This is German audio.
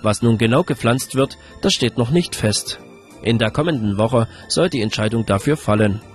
Was nun genau gepflanzt wird, das steht noch nicht fest. In der kommenden Woche soll die Entscheidung dafür fallen.